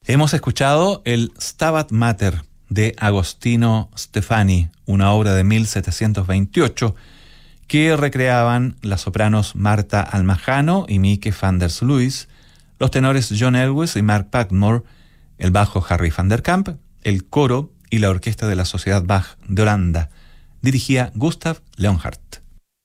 Hemos escuchado el Stabat Mater de Agostino Stefani, una obra de 1728 que recreaban las sopranos Marta Almajano y Mieke van der Sluis, los tenores John Elwes y Mark Patmore, el bajo Harry van der Kamp, el coro y la orquesta de la Sociedad Bach de Holanda. Dirigía Gustav Leonhardt.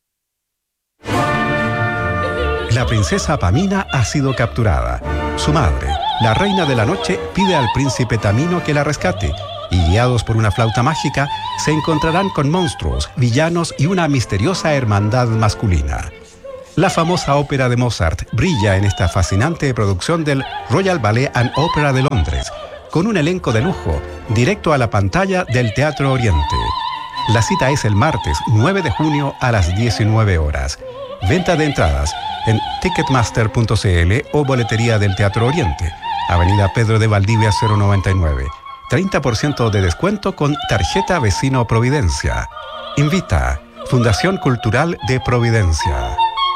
La princesa Pamina ha sido capturada. Su madre, la reina de la noche, pide al príncipe Tamino que la rescate y, guiados por una flauta mágica, se encontrarán con monstruos, villanos y una misteriosa hermandad masculina. La famosa ópera de Mozart brilla en esta fascinante producción del Royal Ballet and Opera de Londres, con un elenco de lujo, directo a la pantalla del Teatro Oriente. La cita es el martes 9 de junio a las 19 horas. Venta de entradas en ticketmaster.cl o boletería del Teatro Oriente, Avenida Pedro de Valdivia 099. 30% de descuento con tarjeta Vecino Providencia. Invita Fundación Cultural de Providencia.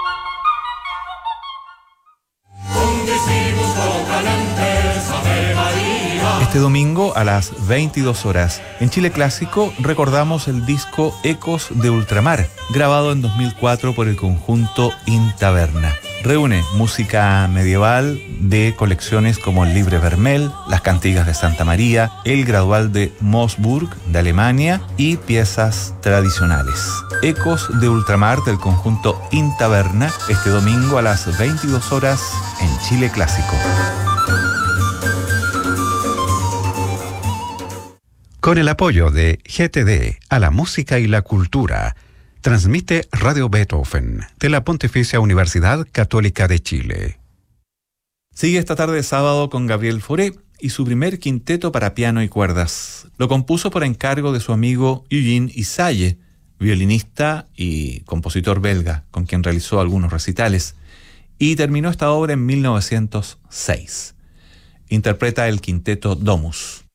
Este domingo a las 22 horas, en Chile Clásico, recordamos el disco Ecos de Ultramar, grabado en 2004 por el conjunto Intaverna. Reúne música medieval de colecciones como el Libre Vermel, las Cantigas de Santa María, el Gradual de Moosburg de Alemania y piezas tradicionales. Ecos de Ultramar del conjunto Intaverna, este domingo a las 22 horas en Chile Clásico. Con el apoyo de GTD a la música y la cultura, transmite Radio Beethoven de la Pontificia Universidad Católica de Chile. Sigue esta tarde de sábado con Gabriel Fauré y su primer quinteto para piano y cuerdas. Lo compuso por encargo de su amigo Eugene Isaye, violinista y compositor belga, con quien realizó algunos recitales, y terminó esta obra en 1906. Interpreta el quinteto Domus.